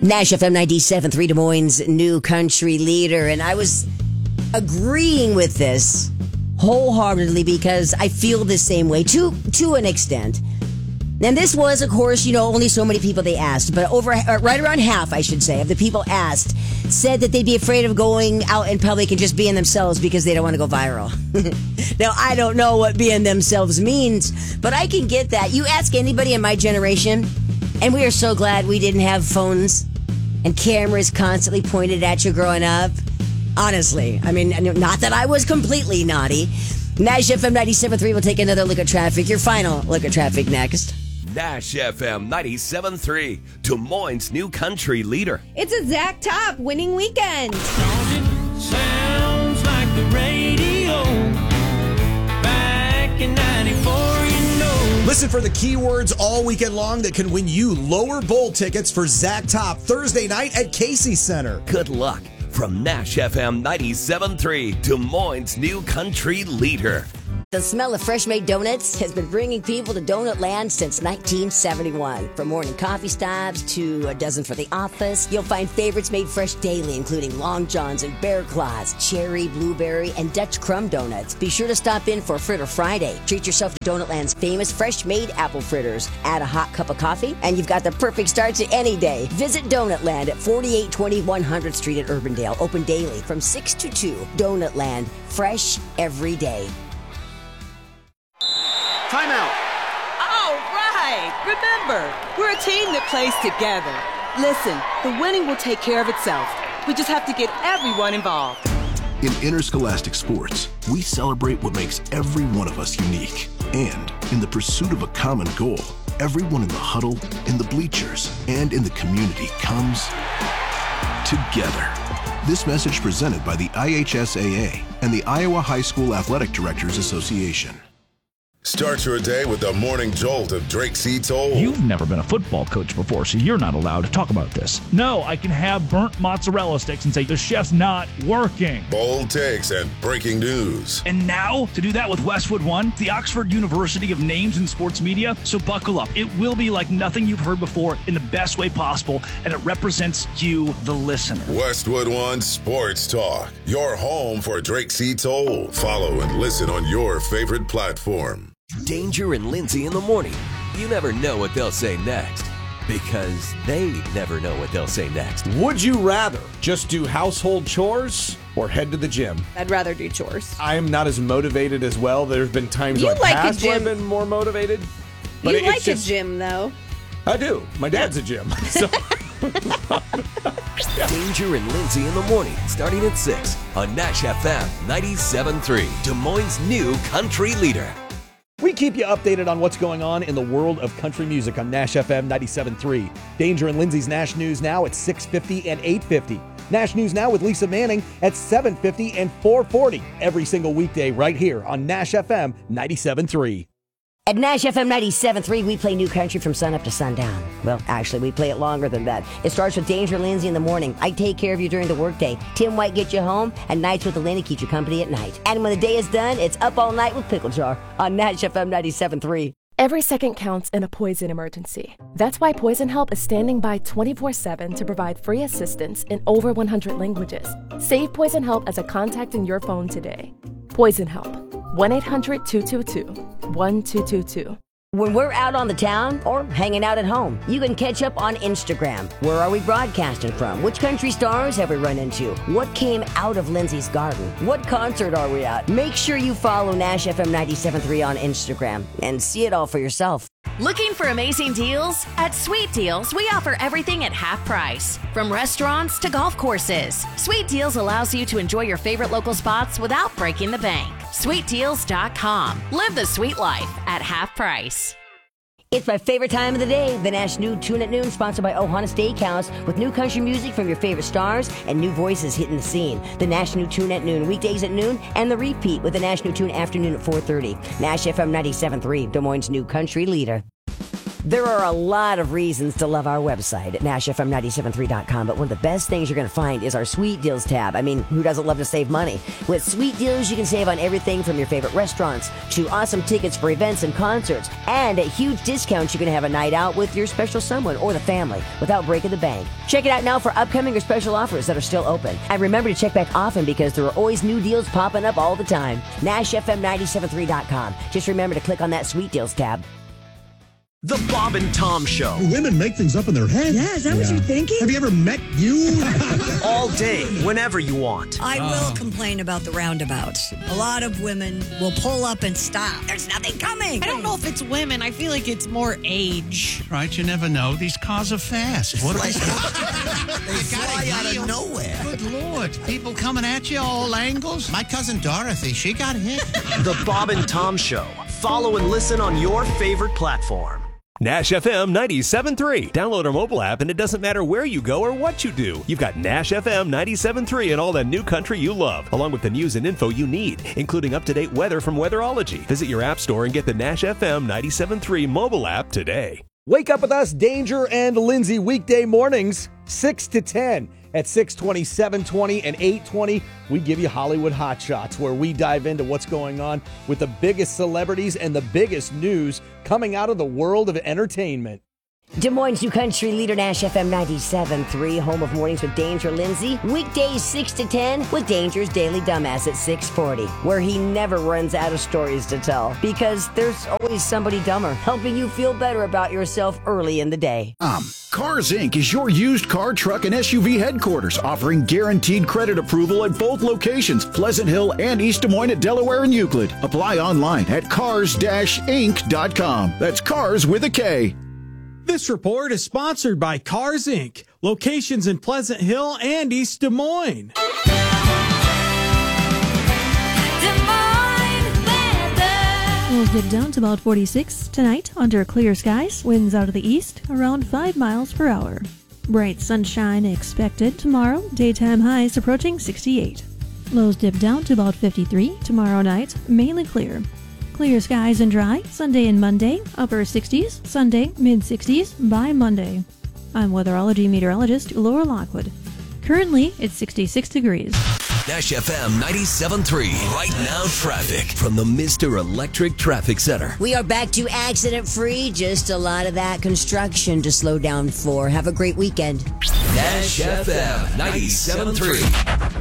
Nash FM 97.3, Des Moines' new country leader. And I was agreeing with this wholeheartedly because I feel the same way to an extent. And this was, of course, only so many people they asked, but right around half, I should say, of the people asked said that they'd be afraid of going out in public and just being themselves because they don't want to go viral. Now, I don't know what being themselves means, but I can get that. You ask anybody in my generation, and we are so glad we didn't have phones and cameras constantly pointed at you growing up. Honestly, I mean, not that I was completely naughty. Nash FM 97.3 will take another look at traffic. Your final look at traffic next. Nash FM 97.3, Des Moines' new country leader. It's a Zach Top winning weekend. Sounds like the radio back in 94, Listen for the keywords all weekend long that can win you lower bowl tickets for Zach Top Thursday night at Casey Center. Good luck from Nash FM 97.3, Des Moines' new country leader. The smell of fresh-made donuts has been bringing people to Donut Land since 1971. From morning coffee stops to a dozen for the office, you'll find favorites made fresh daily, including Long Johns and Bear Claws, cherry, blueberry, and Dutch crumb donuts. Be sure to stop in for Fritter Friday. Treat yourself to Donut Land's famous fresh-made apple fritters. Add a hot cup of coffee, and you've got the perfect start to any day. Visit Donut Land at 4820 100th Street at Urbandale. Open daily from 6 to 2. Donut Land, fresh every day. Timeout. All right. Remember, we're a team that plays together. Listen, the winning will take care of itself. We just have to get everyone involved. In interscholastic sports, we celebrate what makes every one of us unique. And in the pursuit of a common goal, everyone in the huddle, in the bleachers, and in the community comes together. This message presented by the IHSAA and the Iowa High School Athletic Directors Association. Start your day with the morning jolt of Drake C. Toll. You've never been a football coach before, so you're not allowed to talk about this. No, I can have burnt mozzarella sticks and say the chef's not working. Bold takes and breaking news. And now, to do that with Westwood One, the Oxford University of Names in Sports Media, so buckle up. It will be like nothing you've heard before in the best way possible, and it represents you, the listener. Westwood One Sports Talk, your home for Drake C. Toll. Follow and listen on your favorite platform. Danger and Lindsay in the morning. You never know what they'll say next because they never know what they'll say next. Would you rather just do household chores or head to the gym? I'd rather do chores. I am not as motivated as well. There's been times You like like past a where I've gym. been more motivated. You it's like just, a gym, though. I do. My dad's a gym. So. Danger and Lindsay in the morning, starting at 6 on Nash FM 97.3, Des Moines' new country leader. We keep you updated on what's going on in the world of country music on Nash FM 97.3. Danger and Lindsay's Nash News Now at 6:50 and 8:50. Nash News Now with Lisa Manning at 7:50 and 4:40. Every single weekday right here on Nash FM 97.3. At Nash FM 97.3, we play new country from sun up to sundown. Well, actually, we play it longer than that. It starts with Danger Lindsay in the morning. I take care of you during the workday. Tim White gets you home, and Nights with Elena keeps you company at night. And when the day is done, it's Up All Night with Pickle Jar on Nash FM 97.3. Every second counts in a poison emergency. That's why Poison Help is standing by 24/7 to provide free assistance in over 100 languages. Save Poison Help as a contact in your phone today. Poison Help. 1-800-222-1222. When we're out on the town or hanging out at home, you can catch up on Instagram. Where are we broadcasting from? Which country stars have we run into? What came out of Lindsay's garden? What concert are we at? Make sure you follow Nash FM 97.3 on Instagram and see it all for yourself. Looking for amazing deals? At Sweet Deals, we offer everything at half price. From restaurants to golf courses, Sweet Deals allows you to enjoy your favorite local spots without breaking the bank. SweetDeals.com. Live the sweet life at half price. It's my favorite time of the day, the Nash New Tune at Noon, sponsored by Ohana Steakhouse, with new country music from your favorite stars and new voices hitting the scene. The Nash New Tune at Noon, weekdays at noon, and the repeat with the Nash New Tune afternoon at 4:30. Nash FM 97.3, Des Moines' new country leader. There are a lot of reasons to love our website at NashFM973.com, but one of the best things you're going to find is our Sweet Deals tab. I mean, who doesn't love to save money? With Sweet Deals, you can save on everything from your favorite restaurants to awesome tickets for events and concerts, and at huge discounts you can have a night out with your special someone or the family without breaking the bank. Check it out now for upcoming or special offers that are still open. And remember to check back often because there are always new deals popping up all the time. NashFM973.com. Just remember to click on that Sweet Deals tab. The Bob and Tom Show. Women make things up in their head. Yeah, is that what you're thinking? Have you ever met you? All day, whenever you want. I will complain about the roundabouts. A lot of women will pull up and stop. There's nothing coming. I don't know if it's women. I feel like it's more age. Right, you never know. These cars are fast. What They fly out of nowhere. Good Lord. People coming at you all angles. My cousin Dorothy, she got hit. The Bob and Tom Show. Follow and listen on your favorite platform. Nash FM 97.3. Download our mobile app and it doesn't matter where you go or what you do. You've got Nash FM 97.3 and all the new country you love, along with the news and info you need, including up-to-date weather from Weatherology. Visit your app store and get the Nash FM 97.3 mobile app today. Wake up with us, Danger and Lindsay, weekday mornings, 6 to 10. At 6:20, 7:20, and 8:20, we give you Hollywood Hot Shots, where we dive into what's going on with the biggest celebrities and the biggest news coming out of the world of entertainment. Des Moines' new country leader, Nash FM 97.3, home of Mornings with Danger Lindsay. Weekdays 6 to 10 with Danger's Daily Dumbass at 6:40, where he never runs out of stories to tell because there's always somebody dumber helping you feel better about yourself early in the day. Cars Inc. is your used car, truck, and SUV headquarters, offering guaranteed credit approval at both locations, Pleasant Hill and East Des Moines at Delaware and Euclid. Apply online at cars-inc.com. That's cars with a K. This report is sponsored by Cars Inc., locations in Pleasant Hill and East Des Moines. We'll dip down to about 46 tonight under clear skies. Winds out of the east around 5 miles per hour. Bright sunshine expected tomorrow. Daytime highs approaching 68. Lows dip down to about 53 tomorrow night. Mainly clear. Clear skies and dry Sunday and Monday. Upper 60s. Sunday mid 60s by Monday. I'm weatherology meteorologist Laura Lockwood. Currently it's 66 degrees. Nash FM 97.3. Right now traffic from the Mr. Electric Traffic Center. We are back to accident-free. Just a lot of that construction to slow down for. Have a great weekend. Nash FM 97.3.